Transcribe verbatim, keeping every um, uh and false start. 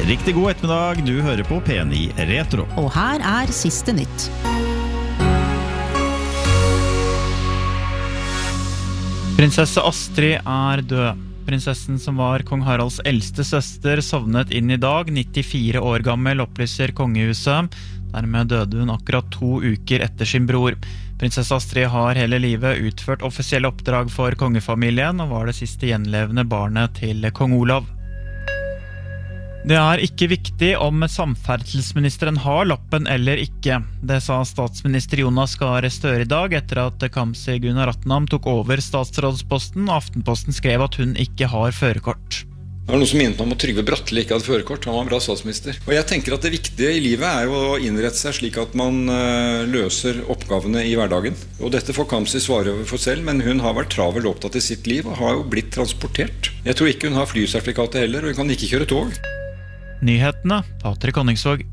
Riktig god ettermiddag, du hører på P ni Retro. Og her er siste nytt. Prinsesse Astrid er død. Prinsessen som var kong Haralds eldste søster sovnet inn i dag, nittifire år gammel, opplyser kongehuset. Dermed døde hun akkurat to uker etter sin bror. Prinsesse Astrid har hele livet utført offisielle oppdrag for kongefamilien, og var det siste gjenlevende barnet til kong Olav. Det er ikke viktig om samferdselsministeren har lappen eller ikke. Det sa statsminister Jonas Gahr Støre i dag etter at Kamzy Gunaratnam tok over statsrådsposten, og Aftenposten skrev at hun ikke har førerkort. Det var noen som mente om at Trygve Bratteli ikke hadde førerkort. Han var en bra statsminister. Og jeg tenker at det viktige i livet er jo å innrette seg slik at man uh, løser oppgavene i hverdagen. Og dette får Kamzy svare over for selv, men hun har vært travel opptatt i sitt liv og har jo blitt transportert. Jeg tror ikke hun har flysertifikatet heller, og hun kan ikke kjøre tog. Nyhetene, Patrik Honningsvåg.